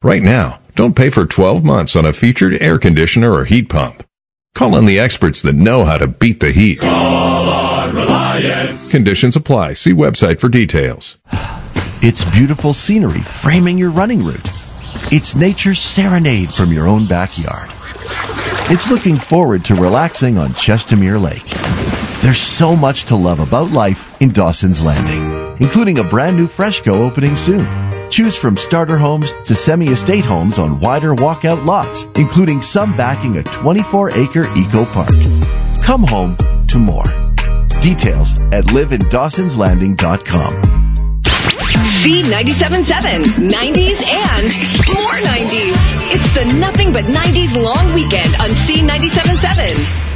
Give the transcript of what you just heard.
Right now, don't pay for 12 months on a featured air conditioner or heat pump. Call on the experts that know how to beat the heat. Call on Reliance. Conditions apply. See website for details. It's beautiful scenery framing your running route. It's nature's serenade from your own backyard. It's looking forward to relaxing on Chestermere Lake. There's so much to love about life in Dawson's Landing, including a brand new Freshco opening soon. Choose from starter homes to semi-estate homes on wider walkout lots, including some backing a 24-acre eco park. Come home to more. Details at liveindawsonslanding.com. C97.7, 90s and more 90s. It's the Nothing But 90s long weekend on C97.7.